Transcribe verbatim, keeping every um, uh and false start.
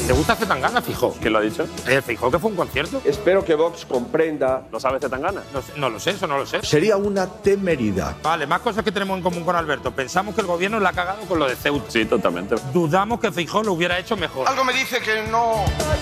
¿Te gusta Zetangana, Feijóo? ¿Quién lo ha dicho? ¿El Feijóo que fue un concierto? Espero que Vox comprenda. ¿Lo sabe Zetangana? No, sé- no lo sé, eso no lo sé. Sería una temeridad. Vale, más cosas que tenemos en común con Alberto. Pensamos que el gobierno la ha cagado con lo de Ceuta. Sí, totalmente. Dudamos que Feijóo lo hubiera hecho mejor. Algo me dice que no.